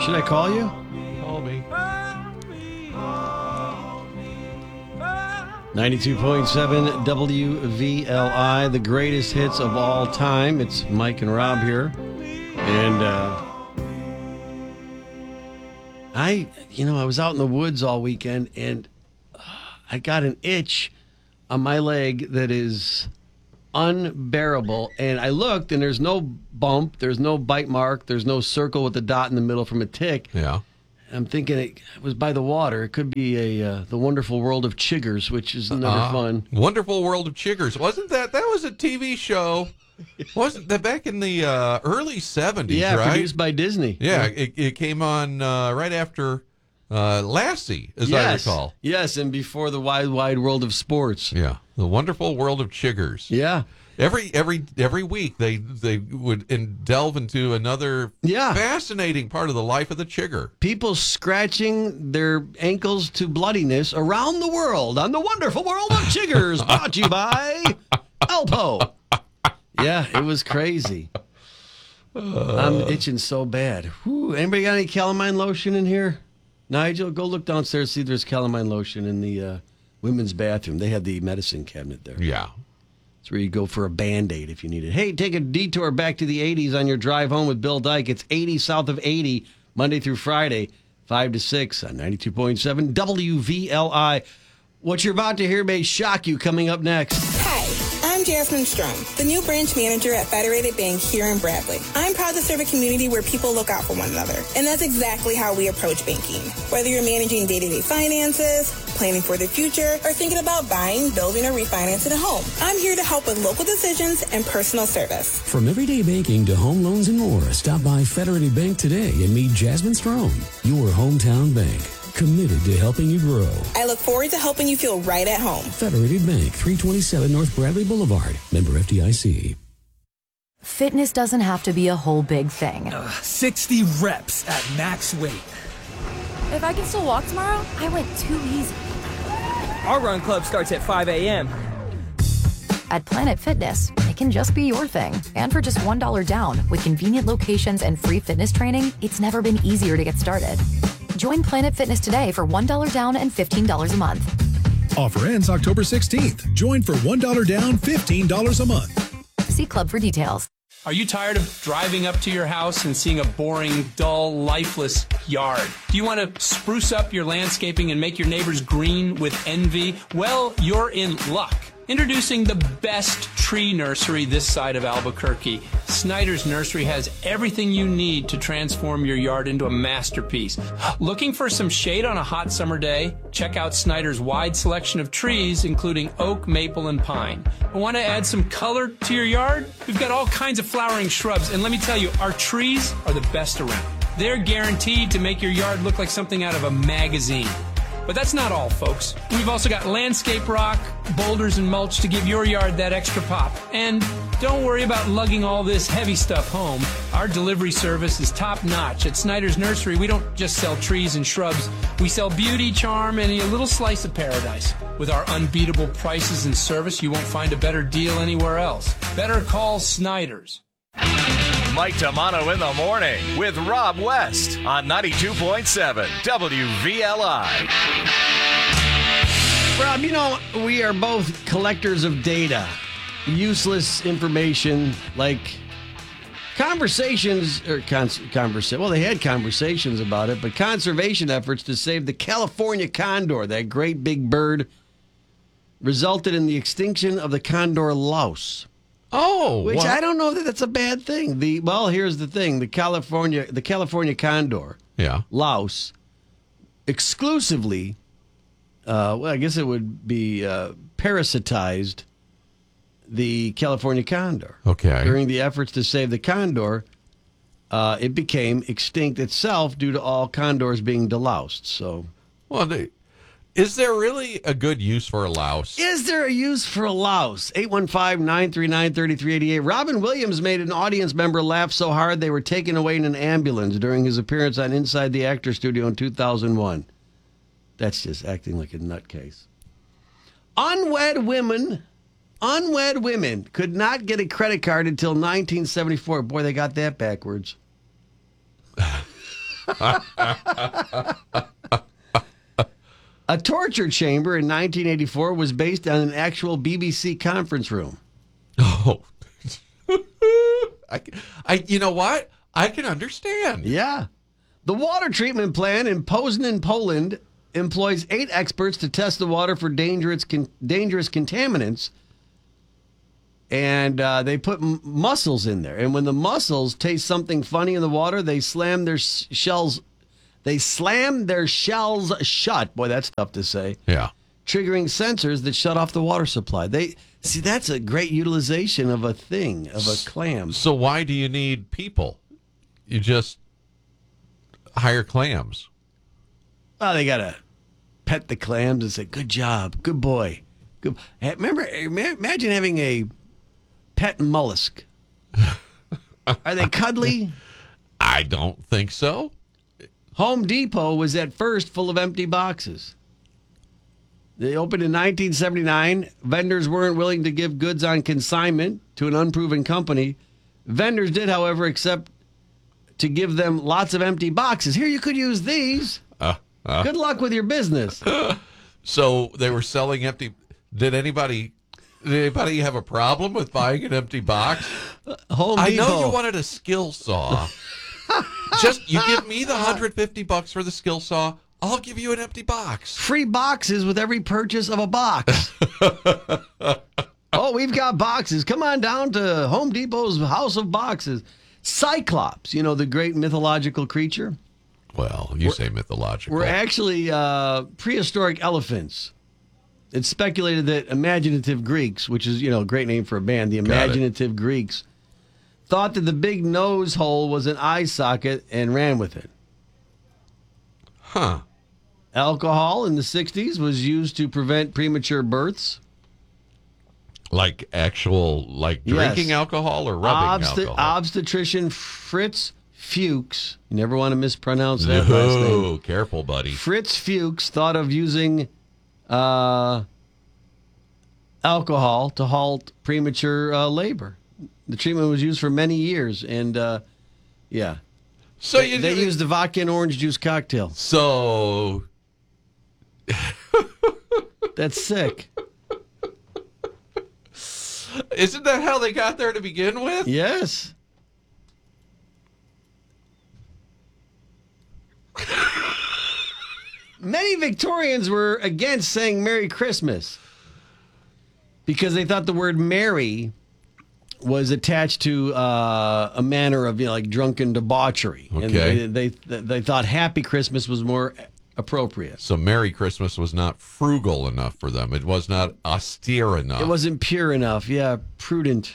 Should I call you? Call me. 92.7 WVLI, the greatest hits of all time. It's Mike and Rob here. And I was out in the woods all weekend, and I got an itch on my leg that is unbearable. And I looked, and there's no bump, there's no bite mark, there's no circle with a dot in the middle from a tick. Yeah. I'm thinking it was by the water. It could be the Wonderful World of Chiggers, which is another fun. Wonderful World of Chiggers. Wasn't that was a TV show? Wasn't that back in the early 70s, yeah, right? Produced by Disney. Yeah, it came on right after Lassie, as I recall. Yes, and before the Wide World of Sports. Yeah, the Wonderful World of Chiggers. Yeah. Every week they would delve into another fascinating part of the life of the chigger. People scratching their ankles to bloodiness around the world on the Wonderful World of Chiggers, brought to you by Alpo. Yeah, it was crazy. I'm itching so bad. Whew. Anybody got any calamine lotion in here? Nigel, go look downstairs, see if there's calamine lotion in the women's bathroom. They have the medicine cabinet there. Yeah. It's where you go for a Band-Aid if you need it. Hey, take a detour back to the 80s on your drive home with Bill Dyke. It's 80 south of 80, Monday through Friday, 5 to 6 on 92.7 WVLI. What you're about to hear may shock you. Coming up next. Hi, I'm Jasmine Strum, the new branch manager at Federated Bank here in Bradley. I'm proud to serve a community where people look out for one another, and that's exactly how we approach banking. Whether you're managing day-to-day finances, planning for the future, or thinking about buying, building, or refinancing a home, I'm here to help with local decisions and personal service. From everyday banking to home loans and more, stop by Federated Bank today and meet Jasmine Strom, your hometown bank. Committed to helping you grow. I look forward to helping you feel right at home. Federated Bank, 327 North Bradley Boulevard. Member FDIC. Fitness doesn't have to be a whole big thing. 60 reps at max weight. If I can still walk tomorrow, I went too easy. Our run club starts at 5 a.m. At Planet Fitness, it can just be your thing. And for just $1 down, with convenient locations and free fitness training, it's never been easier to get started. Join Planet Fitness today for $1 down and $15 a month. Offer ends October 16th. Join for $1 down, $15 a month. See Club for details. Are you tired of driving up to your house and seeing a boring, dull, lifeless yard? Do you want to spruce up your landscaping and make your neighbors green with envy? Well, you're in luck. Introducing the best tree nursery this side of Albuquerque. Snyder's Nursery has everything you need to transform your yard into a masterpiece. Looking for some shade on a hot summer day? Check out Snyder's wide selection of trees, including oak, maple, and pine. Want to add some color to your yard? We've got all kinds of flowering shrubs, and let me tell you, our trees are the best around. They're guaranteed to make your yard look like something out of a magazine. But that's not all, folks. We've also got landscape rock, boulders, and mulch to give your yard that extra pop. And don't worry about lugging all this heavy stuff home. Our delivery service is top-notch. At Snyder's Nursery, we don't just sell trees and shrubs. We sell beauty, charm, and a little slice of paradise. With our unbeatable prices and service, you won't find a better deal anywhere else. Better call Snyder's. Mike Tamano in the morning with Rob West on 92.7 WVLI. Rob, we are both collectors of data. Useless information like conversations, well, they had conversations about it, but conservation efforts to save the California condor, that great big bird, resulted in the extinction of the condor louse. Oh, which I don't know that that's a bad thing. Here's the thing: the California condor, louse, exclusively, I guess it would be parasitized the California condor. Okay. During the efforts to save the condor, it became extinct itself due to all condors being deloused. So, is there really a good use for a louse? Is there a use for a louse? 815-939-3388. Robin Williams made an audience member laugh so hard they were taken away in an ambulance during his appearance on Inside the Actor Studio in 2001. That's just acting like a nutcase. Unwed women could not get a credit card until 1974. Boy, they got that backwards. A torture chamber in 1984 was based on an actual BBC conference room. Oh. You know what? I can understand. Yeah. The water treatment plant in Poznan, Poland, employs 8 experts to test the water for dangerous contaminants. And they put mussels in there. And when the mussels taste something funny in the water, they slam their shells shut. Boy, that's tough to say. Yeah. Triggering sensors that shut off the water supply. That's a great utilization of a thing, of a clam. So why do you need people? You just hire clams. Well, they got to pet the clams and say, good job, good boy. Good. Imagine having a pet mollusk. Are they cuddly? I don't think so. Home Depot was at first full of empty boxes. They opened in 1979. Vendors weren't willing to give goods on consignment to an unproven company. Vendors did, however, accept to give them lots of empty boxes. Here, you could use these. Good luck with your business. So they were selling empty. Did anybody have a problem with buying an empty box? Home Depot. I know you wanted a skill saw. Just you give me the $150 for the skill saw. I'll give you an empty box. Free boxes with every purchase of a box. Oh, we've got boxes. Come on down to Home Depot's House of Boxes. Cyclops, the great mythological creature. Well, you say mythological. We're actually prehistoric elephants. It's speculated that imaginative Greeks, which is, a great name for a band, the imaginative Greeks, thought that the big nose hole was an eye socket and ran with it. Huh. Alcohol in the 60s was used to prevent premature births. Like drinking alcohol or rubbing alcohol? Obstetrician Fritz Fuchs. You never want to mispronounce that last name. Oh, careful, buddy. Fritz Fuchs thought of using alcohol to halt premature labor. The treatment was used for many years, and yeah. So they used the vodka and orange juice cocktail. So that's sick. Isn't that how they got there to begin with? Yes. Many Victorians were against saying Merry Christmas because they thought the word merry was attached to a manner of like drunken debauchery. Okay. And they thought Happy Christmas was more appropriate. So Merry Christmas was not frugal enough for them. It was not austere enough. It wasn't pure enough. Yeah, prudent.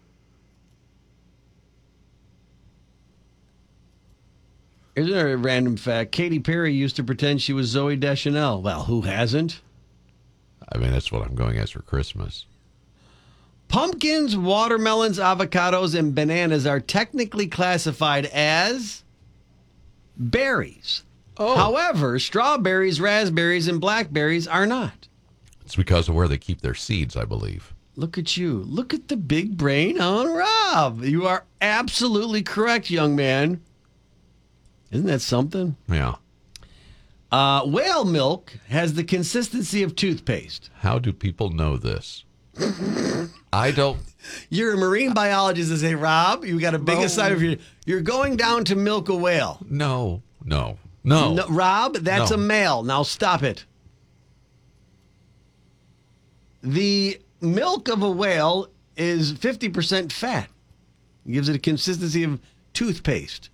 Here's another random fact. Katy Perry used to pretend she was Zooey Deschanel. Well, who hasn't? I mean, that's what I'm going as for Christmas. Pumpkins, watermelons, avocados, and bananas are technically classified as berries. Oh. However, strawberries, raspberries, and blackberries are not. It's because of where they keep their seeds, I believe. Look at you. Look at the big brain on Rob. You are absolutely correct, young man. Isn't that something? Yeah. Whale milk has the consistency of toothpaste. How do people know this? I don't. You're a marine biologist and say, Rob, you got a big assignment for you. You're going down to milk a whale. No. Rob, that's a male. Now stop it. The milk of a whale is 50% fat. It gives it a consistency of toothpaste.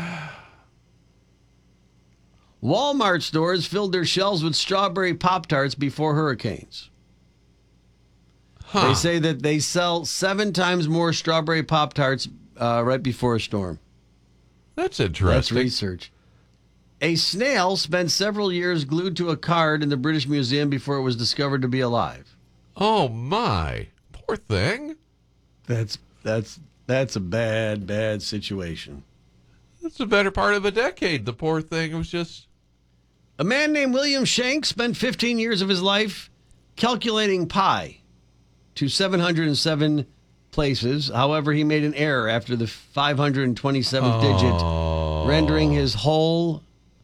Walmart stores filled their shelves with strawberry Pop-Tarts before hurricanes. Huh. They say that they sell 7 times more strawberry Pop-Tarts right before a storm. That's interesting. That's research. A snail spent several years glued to a card in the British Museum before it was discovered to be alive. Oh, my. Poor thing. That's a bad situation. That's the better part of a decade. The poor thing was just... A man named William Shanks spent 15 years of his life calculating pi to 707 places. However, he made an error after the 527th digit rendering his whole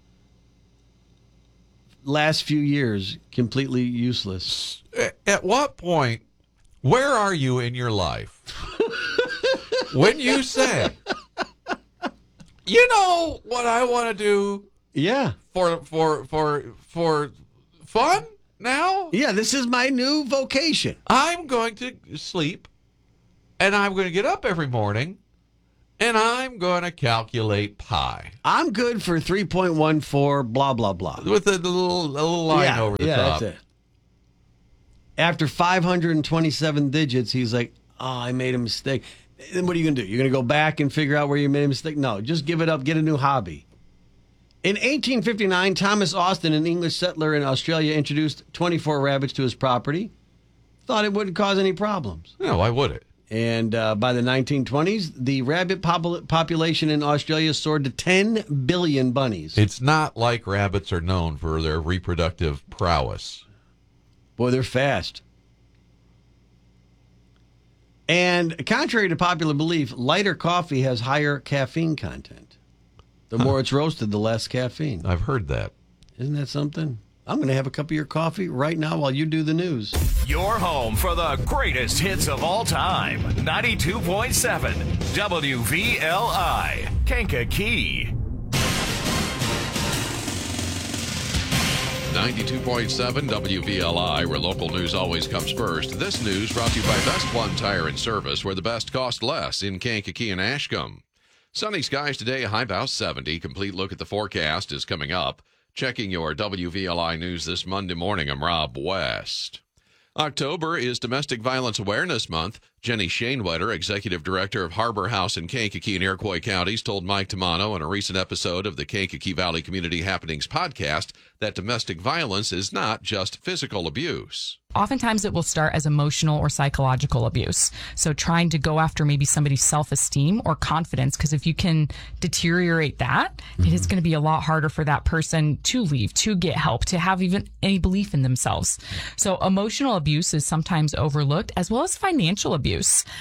last few years completely useless. At what point, where are you in your life when you say, you know what I want to do? Yeah. For fun now? Yeah, this is my new vocation. I'm going to sleep, and I'm going to get up every morning, and I'm going to calculate pi. I'm good for 3.14, blah, blah, blah. With a little line over the top. That's it. After 527 digits, he's like, oh, I made a mistake. Then what are you going to do? You're going to go back and figure out where you made a mistake? No, just give it up. Get a new hobby. In 1859, Thomas Austin, an English settler in Australia, introduced 24 rabbits to his property. Thought it wouldn't cause any problems. No, why would it? And by the 1920s, the rabbit population in Australia soared to 10 billion bunnies. It's not like rabbits are known for their reproductive prowess. Boy, they're fast. And contrary to popular belief, lighter coffee has higher caffeine content. The more it's roasted, the less caffeine. I've heard that. Isn't that something? I'm going to have a cup of your coffee right now while you do the news. Your home for the greatest hits of all time. 92.7 WVLI, Kankakee. 92.7 WVLI, where local news always comes first. This news brought to you by Best One Tire and Service, where the best cost less in Kankakee and Ashcombe. Sunny skies today, high about 70. Complete look at the forecast is coming up. Checking your WVLI news this Monday morning, I'm Rob West. October is Domestic Violence Awareness Month. Jenny Shanewetter, Executive Director of Harbor House in Kankakee and Iroquois counties, told Mike Tamano in a recent episode of the Kankakee Valley Community Happenings podcast that domestic violence is not just physical abuse. Oftentimes it will start as emotional or psychological abuse. So trying to go after maybe somebody's self-esteem or confidence, because if you can deteriorate that, it is going to be a lot harder for that person to leave, to get help, to have even any belief in themselves. So emotional abuse is sometimes overlooked, as well as financial abuse.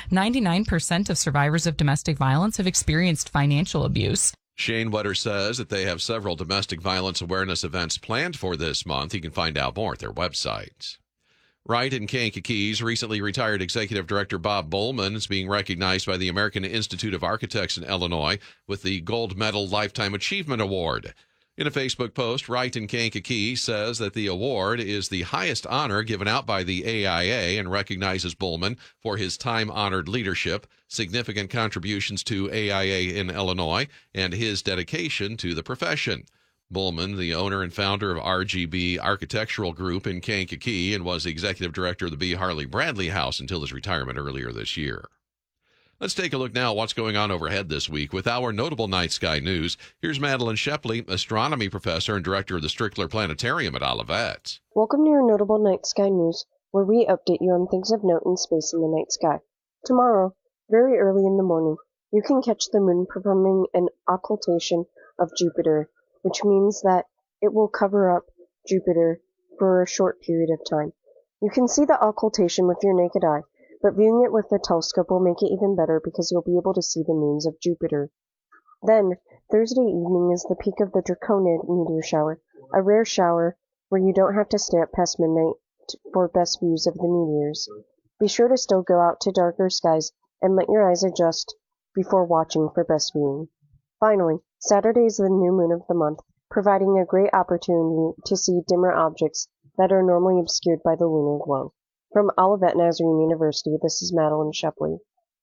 99% of survivors of domestic violence have experienced financial abuse. Shanewetter says that they have several domestic violence awareness events planned for this month. You can find out more at their website. Right in Kankakee's recently retired Executive Director Bob Bowman is being recognized by the American Institute of Architects in Illinois with the Gold Medal Lifetime Achievement Award. In a Facebook post, Right in Kankakee says that the award is the highest honor given out by the AIA and recognizes Bowman for his time-honored leadership, significant contributions to AIA in Illinois, and his dedication to the profession. Bowman, the owner and founder of RGB Architectural Group in Kankakee, and was the executive director of the B. Harley Bradley House until his retirement earlier this year. Let's take a look now at what's going on overhead this week with our notable night sky news. Here's Madeline Shepley, astronomy professor and director of the Strickler Planetarium at Olivet. Welcome to your notable night sky news, where we update you on things of note in space in the night sky. Tomorrow, very early in the morning, you can catch the moon performing an occultation of Jupiter, which means that it will cover up Jupiter for a short period of time. You can see the occultation with your naked eye, but viewing it with the telescope will make it even better because you'll be able to see the moons of Jupiter. Then, Thursday evening is the peak of the Draconid meteor shower, a rare shower where you don't have to stay up past midnight for best views of the meteors. Be sure to still go out to darker skies and let your eyes adjust before watching for best viewing. Finally, Saturday is the new moon of the month, providing a great opportunity to see dimmer objects that are normally obscured by the lunar glow. From Olivet Nazarene University, this is Madeline Shepley.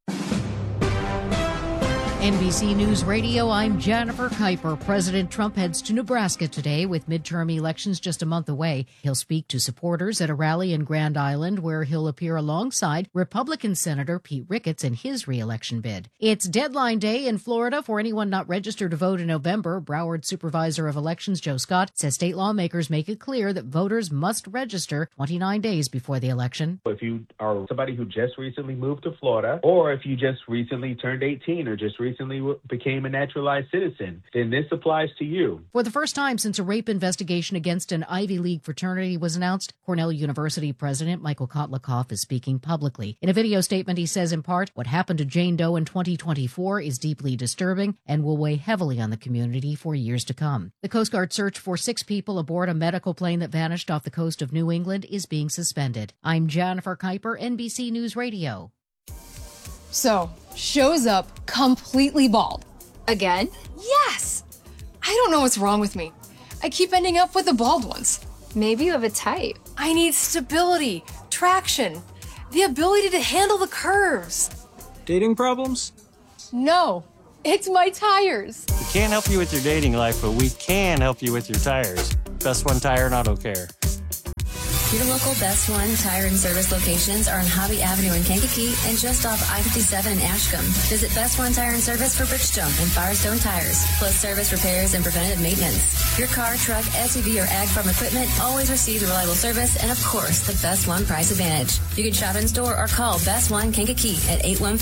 NBC News Radio, I'm Jennifer Kuiper. President Trump heads to Nebraska today with midterm elections just a month away. He'll speak to supporters at a rally in Grand Island where he'll appear alongside Republican Senator Pete Ricketts in his re-election bid. It's deadline day in Florida for anyone not registered to vote in November. Broward Supervisor of Elections Joe Scott says state lawmakers make it clear that voters must register 29 days before the election. If you are somebody who just recently moved to Florida, or if you just recently turned 18 or just recently recently became a naturalized citizen, then this applies to you. For the first time since a rape investigation against an Ivy League fraternity was announced, Cornell University President Michael Kotlikoff is speaking publicly. In a video statement, he says, in part, what happened to Jane Doe in 2024 is deeply disturbing and will weigh heavily on the community for years to come. The Coast Guard search for 6 people aboard a medical plane that vanished off the coast of New England is being suspended. I'm Jennifer Kuiper, NBC News Radio. So, shows up completely bald. Again? Yes! I don't know what's wrong with me. I keep ending up with the bald ones. Maybe you have a type. I need stability, traction, the ability to handle the curves. Dating problems? No, it's my tires. We can't help you with your dating life, but we can help you with your tires. Best One Tire and Auto Care. Your local Best One Tire and Service locations are on Hobby Avenue in Kankakee and just off I-57 in Ashcombe. Visit Best One Tire and Service for Bridgestone and Firestone tires, plus service repairs and preventative maintenance. Your car, truck, SUV, or ag farm equipment always receives reliable service and, of course, the Best One price advantage. You can shop in store or call Best One Kankakee at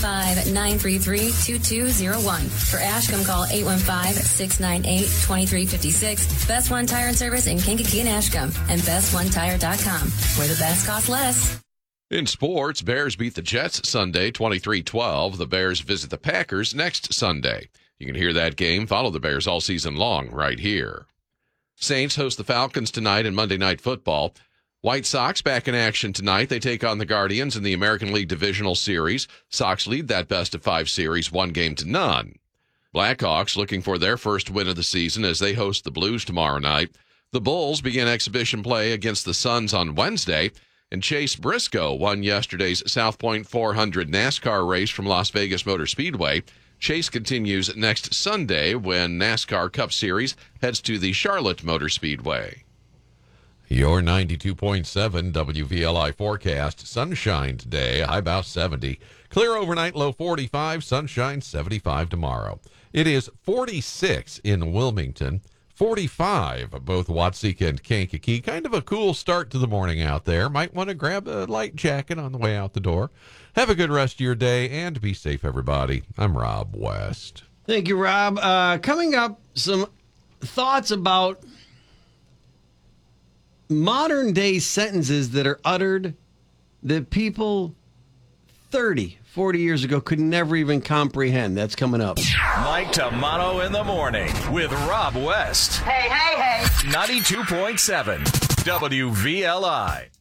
815-933-2201. For Ashcombe, call 815-698-2356. Best One Tire and Service in Kankakee and Ashcombe and BestOneTire.com. Where the best cost less. In sports, Bears beat the Jets Sunday 23-12. The Bears visit the Packers next Sunday. You can hear that game, follow the Bears all season long right here. Saints host the Falcons tonight in Monday Night Football. White Sox back in action tonight. They take on the Guardians in the American League Divisional Series. Sox lead that best-of-5 series 1-0. Blackhawks looking for their first win of the season as they host the Blues tomorrow night. The Bulls begin exhibition play against the Suns on Wednesday, and Chase Briscoe won yesterday's South Point 400 NASCAR race from Las Vegas Motor Speedway. Chase continues next Sunday when NASCAR Cup Series heads to the Charlotte Motor Speedway. Your 92.7 WVLI forecast. Sunshine today, high about 70. Clear overnight, low 45. Sunshine 75 tomorrow. It is 46 in Wilmington. 45, both Watseka and Kankakee. Kind of a cool start to the morning out there. Might want to grab a light jacket on the way out the door. Have a good rest of your day, and be safe, everybody. I'm Rob West. Thank you, Rob. Coming up, some thoughts about modern-day sentences that are uttered that people 30, 40 years ago could never even comprehend. That's coming up. Mike Tamano in the morning with Rob West. Hey, hey, hey. 92.7 WVLI.